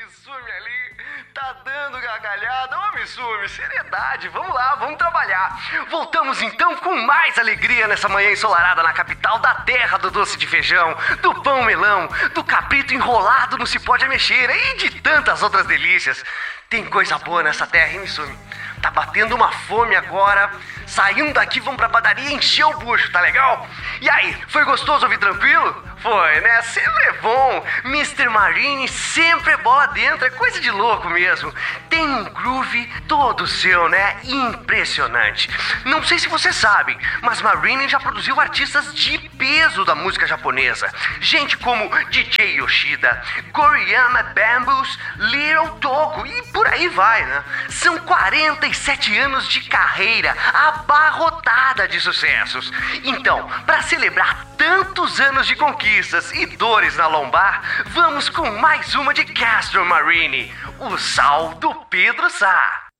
Mitsumi ali tá dando gargalhada. Ô, Mitsumi, seriedade, vamos lá, vamos trabalhar. Voltamos então com mais alegria nessa manhã ensolarada na capital da terra do doce de feijão, do pão melão, do cabrito enrolado no cipó de ameixeira e de tantas outras delícias. Tem coisa boa nessa terra, hein, Mitsumi? Tá batendo uma fome agora. Saindo daqui, vamos pra padaria encher o bucho, tá legal? E aí, foi gostoso ouvir tranquilo? Foi, né? Sempre é bom. Mr. Marine sempre é bola dentro, é coisa de louco mesmo. Tem um groove todo seu, né? Impressionante. Não sei se vocês sabem, mas Marine já produziu artistas de peso da música japonesa. Gente como DJ Yoshida, Goriyama Bamboos, Little Togo e por aí vai, né? São 47 anos de carreira abarrotada de sucessos. Então, para celebrar tantos anos de conquistas e dores na lombar, vamos com mais uma de Castro Marine, o sal do Pedro Sá.